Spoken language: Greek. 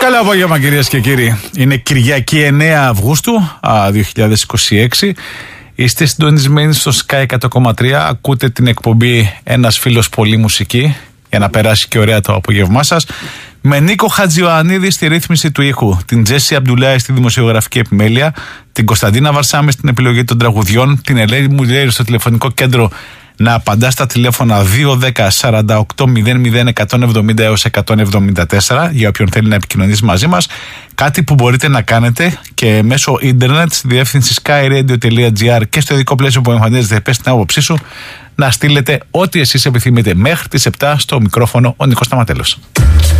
Καλό απόγευμα κυρίες και κύριοι. Είναι Κυριακή 9 Αυγούστου 2026. Είστε συντονισμένοι στο Sky 100,3. Ακούτε την εκπομπή Ένας φίλος πολύ μουσική, για να περάσει και ωραία το απόγευμά σας. Με Νίκο Χατζιωαννίδη στη ρύθμιση του ήχου, την Τζέσι Αμπντουλάη στη δημοσιογραφική επιμέλεια, την Κωνσταντίνα Βαρσάμη στην επιλογή των τραγουδιών, την Ελένη Μουλιέρη στο τηλεφωνικό κέντρο να απαντά στα τηλέφωνα 210 48 00 170 έως 174 για όποιον θέλει να επικοινωνήσει μαζί μας. Κάτι που μπορείτε να κάνετε και μέσω ίντερνετ στη διεύθυνση skyradio.gr και στο ειδικό πλαίσιο που εμφανίζεται, πες την άποψή σου, να στείλετε ό,τι εσείς επιθυμείτε. Μέχρι τις 7 στο μικρόφωνο ο Νίκος Σταματέλος.